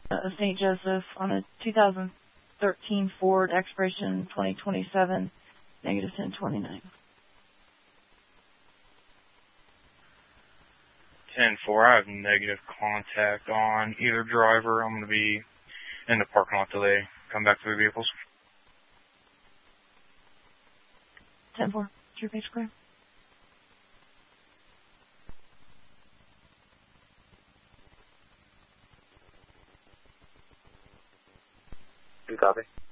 of St. Joseph on a 2013 Ford, expiration 2027, negative 1029. 10-4, I have negative contact on either driver. I'm going to be in the parking lot till they come back to their vehicles. 10-4, true page clear. Good copy.